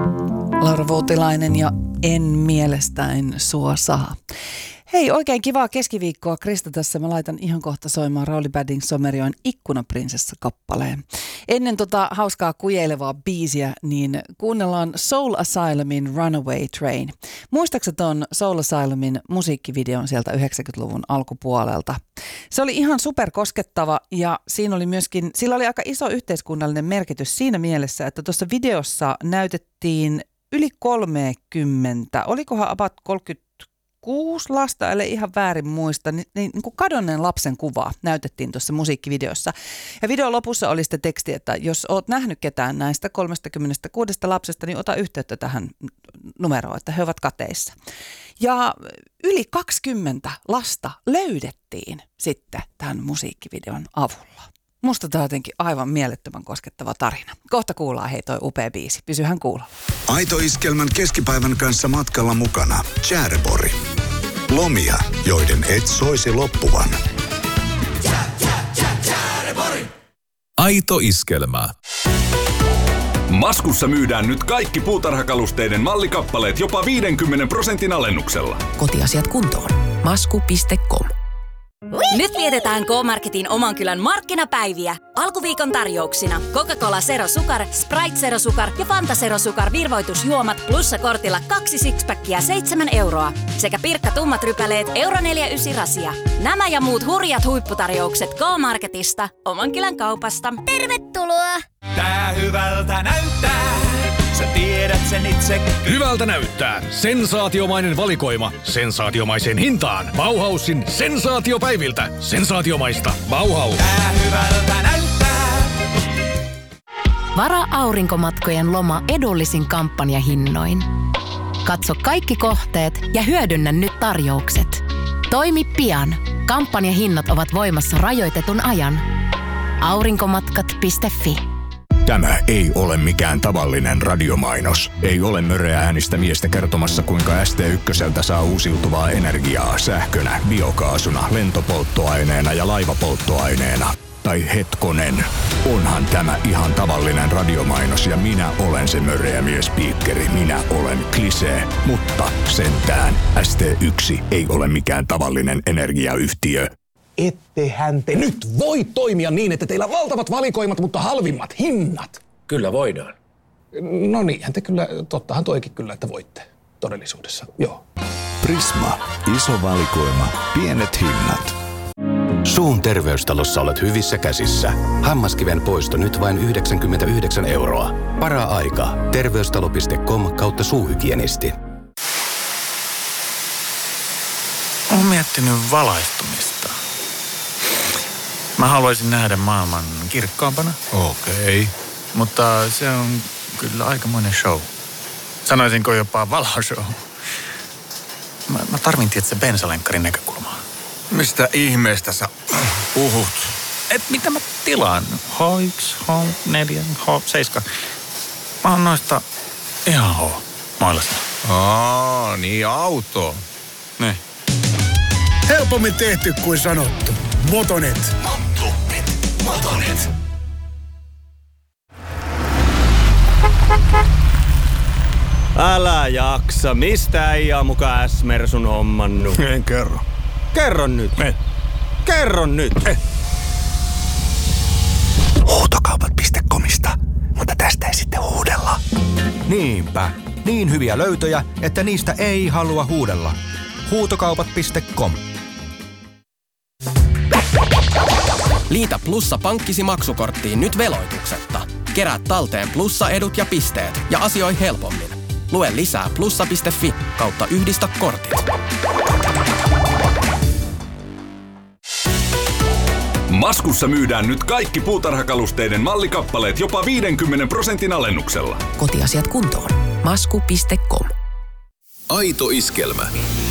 Laura Voutilainen ja En mielestäin sua saa. Hei, oikein kivaa keskiviikkoa. Krista tässä. Mä laitan ihan kohta soimaan Rauli Badding Somerjoen Ikkunaprinsessa-kappaleen. Ennen hauskaa kujeilevaa biisiä, niin kuunnellaan Soul Asylumin Runaway Train. Muistaaksä ton Soul Asylumin musiikkivideon sieltä 90-luvun alkupuolelta? Se oli ihan superkoskettava ja sillä oli aika iso yhteiskunnallinen merkitys siinä mielessä, että tuossa videossa näytettiin yli 30, olikohan about 36 lasta, ellei ihan väärin muista, niin kuin kadonneen lapsen kuvaa näytettiin tuossa musiikkivideossa. Ja videon lopussa oli sitten teksti, että jos oot nähnyt ketään näistä 36 lapsesta, niin ota yhteyttä tähän numeroon, että he ovat kateissa. Ja yli 20 lasta löydettiin sitten tämän musiikkivideon avulla. Musta tämä on jotenkin aivan mielettömän koskettava tarina. Kohta kuullaan hei toi upea biisi. Pysyhän kuulolla. Aito Iskelmän keskipäivän kanssa matkalla mukana Tjärpori. Lomia, joiden et soisi loppuvan. Aito Iskelmä. Maskussa myydään nyt kaikki puutarhakalusteiden mallikappaleet jopa 50% alennuksella. Kotiasiat kuntoon. Masku.com. Nyt vietetään K-Marketin oman kylän markkinapäiviä. Alkuviikon tarjouksina Coca-Cola Zero Sukar, Sprite Zero Sukar ja Fanta Zero Sukar virvoitusjuomat plussakortilla 2 sixpackia 7 euroa. Sekä Pirkka tummat rypäleet euro 49 rasia. Nämä ja muut hurjat huipputarjoukset K-Marketista, oman kylän kaupasta. Tervetuloa! Tää hyvältä näyttää. Sä tiedät sen itse. Hyvältä näyttää. Sensaatiomainen valikoima. Sensaatiomaiseen hintaan. Bauhausin sensaatiopäiviltä. Sensaatiomaista. Bauhaus. Tää hyvältä näyttää. Varaa aurinkomatkojen loma edullisin kampanjahinnoin. Katso kaikki kohteet ja hyödynnä nyt tarjoukset. Toimi pian. Kampanjahinnat ovat voimassa rajoitetun ajan. Aurinkomatkat.fi. Tämä ei ole mikään tavallinen radiomainos. Ei ole möreä äänistä miestä kertomassa, kuinka ST1 saa uusiutuvaa energiaa sähkönä, biokaasuna, lentopolttoaineena ja laivapolttoaineena. Tai hetkonen, onhan tämä ihan tavallinen radiomainos ja minä olen se möreä miespiikkeri. Minä olen Klisee, mutta sentään ST1 ei ole mikään tavallinen energiayhtiö. Ettehän te nyt voi toimia niin, että teillä on valtavat valikoimat, mutta halvimmat hinnat. Kyllä voidaan. No niinhän te kyllä, tottahan toikin kyllä, että voitte todellisuudessa, joo. Prisma, iso valikoima, pienet hinnat. Suun terveystalossa olet hyvissä käsissä. Hammaskiven poisto nyt vain 99 euroa. Paraa aika. Terveystalo.com/suuhygienisti. Olen miettinyt valaistumista. Mä haluaisin nähdä maailman kirkkaampana. Okei. Mutta se on kyllä aikamoinen show. Sanoisinko jopa valoshow. Mä tarvin tietysti bensalenkkarin näkökulmaa. Mistä ihmeestä sä puhut? Mitä mä tilaan? H1, H4, H7. Mä oon noista ihan H-mailasta. Niin auto. Ne. Helpommin tehty kuin sanottu. Motonet. Motonet. Älä jaksa. Mistä äijä on muka S-Mersun hommannut? En kerro. Kerro nyt. Kerro nyt. Huutokaupat.comista, mutta tästä ei sitten huudella. Niinpä. Niin hyviä löytöjä, että niistä ei halua huudella. Huutokaupat.com. Liitä Plussa pankkisi maksukorttiin nyt veloituksetta. Kerää talteen Plussa-edut ja pisteet ja asioi helpommin. Lue lisää plussa.fi/yhdistä kortit. Maskussa myydään nyt kaikki puutarhakalusteiden mallikappaleet jopa 50% alennuksella. Kotiasiat kuntoon. Masku.com. Aito Iskelmä.